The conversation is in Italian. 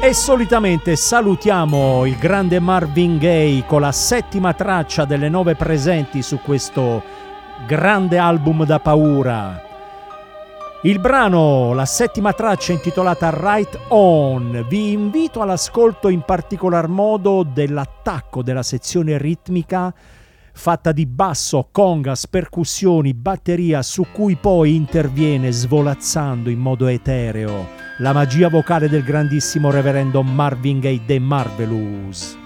E solitamente salutiamo il grande Marvin Gaye con la settima traccia delle 9 presenti su questo grande album da paura. Il brano, la settima traccia intitolata Right On. Vi invito all'ascolto in particolar modo dell'attacco della sezione ritmica fatta di basso, congas, percussioni, batteria, su cui poi interviene svolazzando in modo etereo la magia vocale del grandissimo reverendo Marvin Gaye The Marvelous.